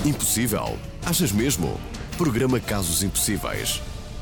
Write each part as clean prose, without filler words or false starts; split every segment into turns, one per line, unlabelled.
Impossível? Achas mesmo? Programa Casos Impossíveis.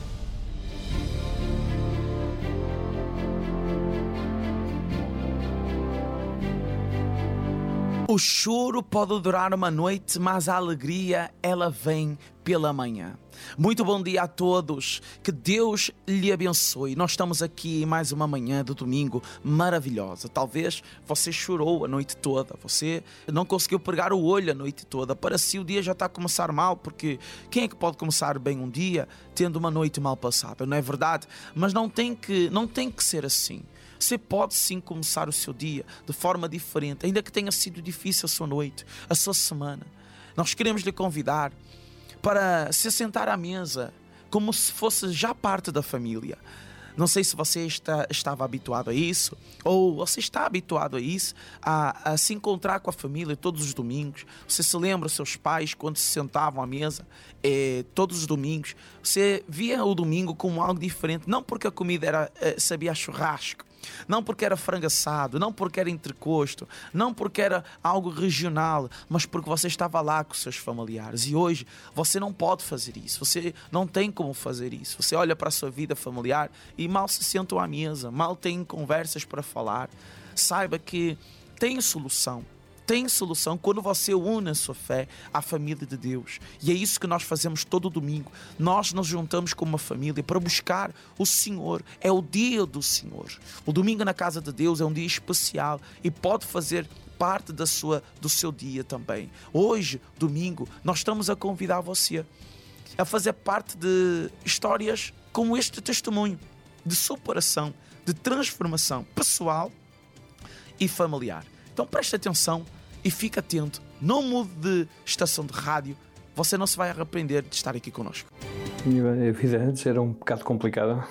O choro pode durar uma noite, mas a alegria, ela vem pela manhã. Muito bom dia a todos, que Deus lhe abençoe. Nós estamos aqui em mais uma manhã de domingo maravilhosa. Talvez você chorou a noite toda, você não conseguiu pregar o olho a noite toda. Para si o dia já está a começar mal, porque quem é que pode começar bem um dia tendo uma noite mal passada, não é verdade? Mas não tem que ser assim. Você pode sim começar o seu dia de forma diferente, ainda que tenha sido difícil a sua noite, a sua semana. Nós queremos lhe convidar para se sentar à mesa como se fosse já parte da família. Não sei se você estava habituado a isso, ou você está habituado a isso, a se encontrar com a família todos os domingos. Você se lembra dos seus pais quando se sentavam à mesa todos os domingos. Você via o domingo como algo diferente, não porque a comida sabia churrasco, não porque era frango assado, não porque era entrecosto, não porque era algo regional, mas porque você estava lá com os seus familiares. E hoje você não pode fazer isso, você não tem como fazer isso. Você olha para a sua vida familiar e mal se sentam à mesa, mal têm conversas para falar. Saiba que tem solução. Tem solução quando você une a sua fé à família de Deus. E é isso que nós fazemos todo domingo. Nós nos juntamos como uma família para buscar o Senhor. É o dia do Senhor. O domingo na casa de Deus é um dia especial e pode fazer parte do seu dia também. Hoje, domingo, nós estamos a convidar você a fazer parte de histórias como este testemunho de superação, de transformação pessoal e familiar. Então preste atenção e fique atento. Não mude de estação de rádio. Você não se vai arrepender de estar aqui connosco.
A minha vida antes era um bocado complicada.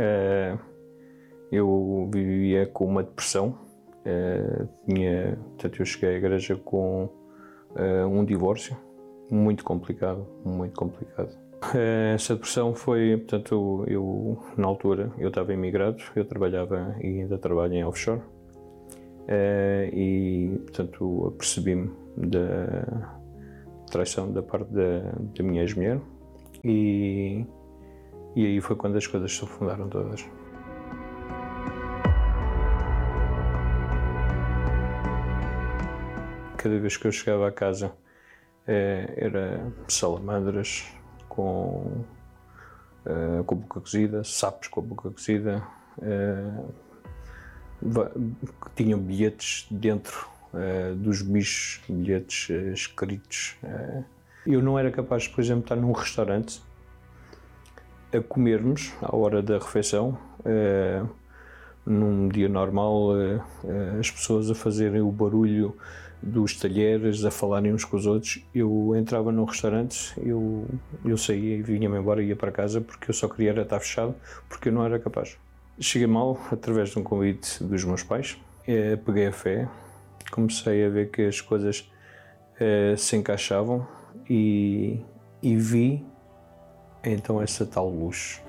Eu vivia com uma depressão. Portanto, eu cheguei à igreja com um divórcio. Muito complicado, muito complicado. Essa depressão foi, portanto, eu na altura, eu estava imigrado, eu trabalhava e ainda trabalho em offshore. E, portanto, apercebi-me da traição da parte da minha ex-mulher e aí foi quando as coisas se afundaram todas. Cada vez que eu chegava a casa era salamandras com a boca cozida, sapos com a boca cozida, que tinham bilhetes dentro dos bichos, bilhetes escritos. Eu não era capaz, por exemplo, de estar num restaurante a comermos à hora da refeição, num dia normal, as pessoas a fazerem o barulho dos talheres, a falarem uns com os outros. Eu entrava num restaurante, eu saía e vinha-me embora e ia para casa porque eu só queria era estar fechado, porque eu não era capaz. Cheguei mal através de um convite dos meus pais, peguei a fé, comecei a ver que as coisas se encaixavam e vi então essa tal luz.